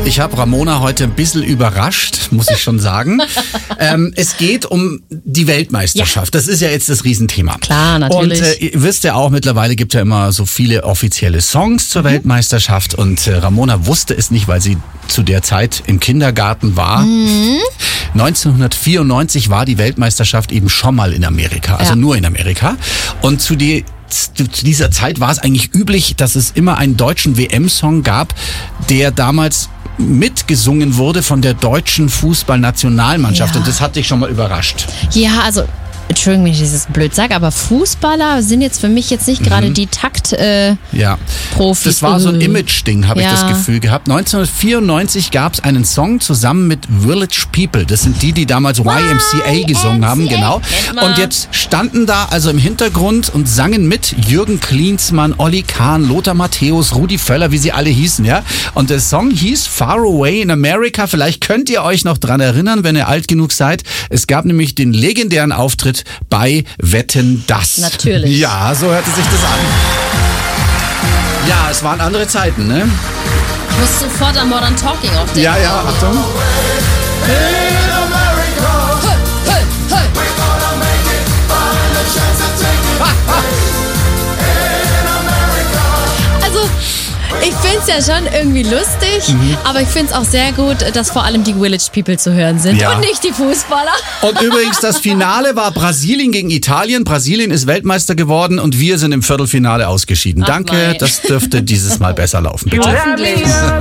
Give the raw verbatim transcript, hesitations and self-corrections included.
Ich habe Ramona heute ein bisschen überrascht, muss ich schon sagen. ähm, es geht um die Weltmeisterschaft. Ja. Das ist ja jetzt das Riesenthema. Klar, natürlich. Und äh, ihr wisst ja auch, mittlerweile gibt ja immer so viele offizielle Songs zur mhm. Weltmeisterschaft. Und äh, Ramona wusste es nicht, weil sie zu der Zeit im Kindergarten war. Mhm. neunzehnhundertvierundneunzig war die Weltmeisterschaft eben schon mal in Amerika, also ja. nur in Amerika. Und zu die Zu dieser Zeit war es eigentlich üblich, dass es immer einen deutschen W M-Song gab, der damals mitgesungen wurde von der deutschen Fußballnationalmannschaft. Ja. Und das hat dich schon mal überrascht. Ja, also Entschuldigung, wenn ich das blöd sage, aber Fußballer sind jetzt für mich jetzt nicht gerade mhm. die Takt-Profis. Äh, ja, das war so ein Image-Ding, habe ja. ich das Gefühl gehabt. neunzehnhundertvierundneunzig gab es einen Song zusammen mit Village People. Das sind die, die damals Y M C A gesungen haben, genau. Und jetzt standen da also im Hintergrund und sangen mit Jürgen Klinsmann, Olli Kahn, Lothar Matthäus, Rudi Völler, wie sie alle hießen, ja. Und der Song hieß Far Away in America. Vielleicht könnt ihr euch noch dran erinnern, wenn ihr alt genug seid. Es gab nämlich den legendären Auftritt bei Wetten, dass. Natürlich. Ja, so hörte sich das an. Ja, es waren andere Zeiten, ne? Ich muss sofort an Modern Talking aufdenken. Ja, ja, Achtung. In America, hey, hey, hey. we're gonna make it, find a chance to take it. Ha, ha. In America. Also, ich finde es ja schon irgendwie lustig, mhm. aber ich finde es auch sehr gut, dass vor allem die Village People zu hören sind ja. und nicht die Fußballer. Und übrigens, das Finale war Brasilien gegen Italien. Brasilien ist Weltmeister geworden und wir sind im Viertelfinale ausgeschieden. Ach, Danke, mei. das dürfte dieses Mal besser laufen, bitte. Hoffentlich.